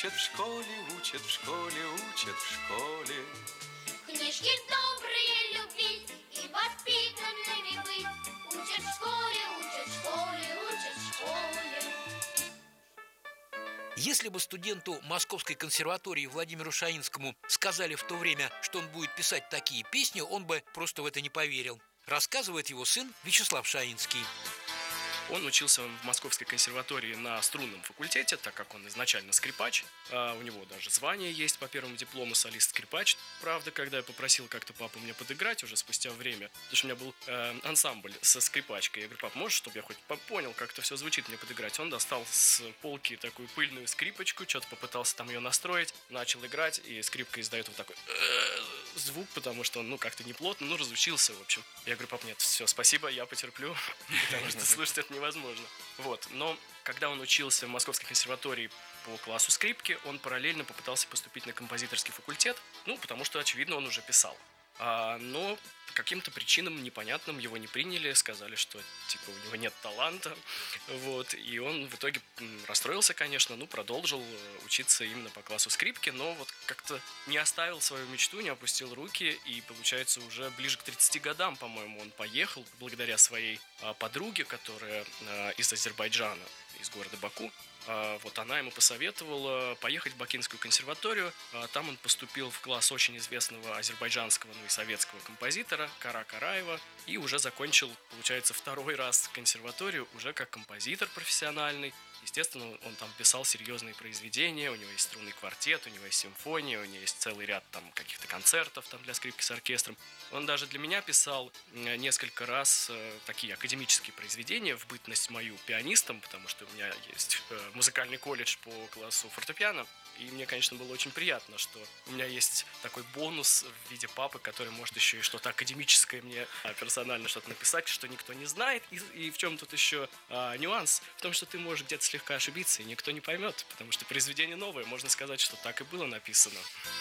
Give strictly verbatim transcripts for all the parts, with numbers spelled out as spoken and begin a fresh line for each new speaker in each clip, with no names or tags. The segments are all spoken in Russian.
учат в школе, учат в школе, учат в школе.
Книжки добрые любить и воспитанными быть. Учат в школе, учат в школе, учат в школе.
Если бы студенту Московской консерватории Владимиру Шаинскому сказали в то время, что он будет писать такие песни, он бы просто в это не поверил. Рассказывает его сын Вячеслав Шаинский.
Он учился в Московской консерватории на струнном факультете, так как он изначально скрипач. А у него даже звание есть по первому диплому солист-скрипач. Правда, когда я попросил как-то папу мне подыграть уже спустя время, потому что у меня был э, ансамбль со скрипачкой. Я говорю: пап, можешь, чтобы я хоть понял, как это все звучит, мне подыграть? Он достал с полки такую пыльную скрипочку, что-то попытался там ее настроить, начал играть, и скрипка издает вот такой звук, потому что он, ну, как-то не плотно, ну, разучился, в общем. Я говорю: пап, нет, все, спасибо, я потерплю, потому что слушать это невозможно. Вот, но когда он учился в Московской консерватории по классу скрипки, он параллельно попытался поступить на композиторский факультет, ну, потому что, очевидно, он уже писал. А, но по каким-то причинам непонятным его не приняли, сказали, что типа у него нет таланта, вот, и он в итоге расстроился, конечно, ну, продолжил учиться именно по классу скрипки, но вот как-то не оставил свою мечту, не опустил руки, и, получается, уже ближе к тридцати годам, по-моему, он поехал благодаря своей а, подруге, которая а, из Азербайджана, из города Баку. Вот она ему посоветовала поехать в Бакинскую консерваторию. Там он поступил в класс очень известного азербайджанского, ну и советского композитора Кара Караева и уже закончил, получается, второй раз консерваторию уже как композитор профессиональный. Естественно, он там писал серьезные произведения, у него есть струнный квартет, у него есть симфония, у него есть целый ряд там каких-то концертов там для скрипки с оркестром. Он даже для меня писал несколько раз э, такие академические произведения в бытность мою пианистом, потому что у меня есть э, музыкальный колледж по классу фортепиано. И мне, конечно, было очень приятно, что у меня есть такой бонус в виде папы, который может еще и что-то академическое мне а, персонально что-то написать, что никто не знает. И, и в чем тут еще а, нюанс? В том, что ты можешь где-то слегка ошибиться, и никто не поймет, потому что произведение новое. Можно сказать, что так и было написано.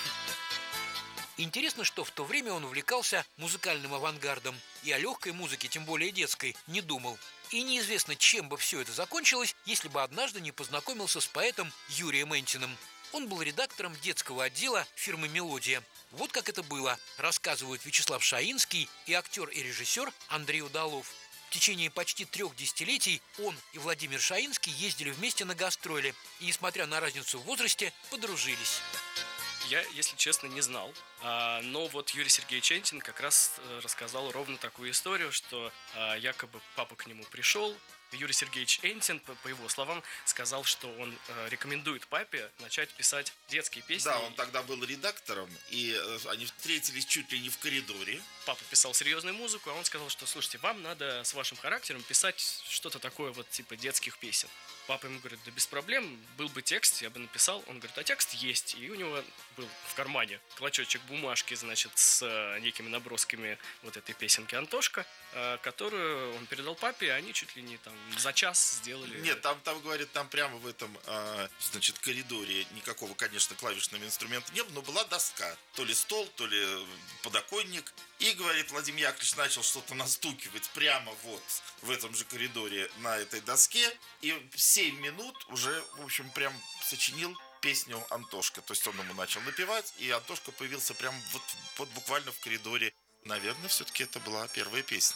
Интересно, что в то время он увлекался музыкальным авангардом и о легкой музыке, тем более детской, не думал. И неизвестно, чем бы все это закончилось, если бы однажды не познакомился с поэтом Юрием Энтиным. Он был редактором детского отдела фирмы «Мелодия». Вот как это было, рассказывают Вячеслав Шаинский и актер и режиссер Андрей Удалов. В течение почти трех десятилетий он и Владимир Шаинский ездили вместе на гастроли и, несмотря на разницу в возрасте, подружились.
Я, если честно, не знал, а, но вот Юрий Сергеевич Энтин как раз рассказал ровно такую историю, что а, якобы папа к нему пришел. Юрий Сергеевич Энтин, по, по его словам, сказал, что он э, рекомендует папе начать писать детские песни.
Да, он тогда был редактором, и э, они встретились чуть ли не в коридоре.
Папа писал серьезную музыку, а он сказал, что, слушайте, вам надо с вашим характером писать что-то такое вот типа детских песен. Папа ему говорит: да без проблем, был бы текст, я бы написал. Он говорит: а текст есть. И у него был в кармане клочочек бумажки, значит, с э, некими набросками вот этой песенки «Антошка», э, которую он передал папе, и они чуть ли не там за час сделали.
Нет, там, там говорит, там прямо в этом, э, значит, коридоре никакого, конечно, клавишного инструмента не было, но была доска. То ли стол, то ли подоконник. И, говорит, Владимир Яковлевич начал что-то настукивать прямо вот в этом же коридоре на этой доске. И в семь минут уже, в общем, прям сочинил песню «Антошка». То есть он ему начал напевать, и Антошка появился прям вот, вот буквально в коридоре. Наверное, все-таки это была первая песня.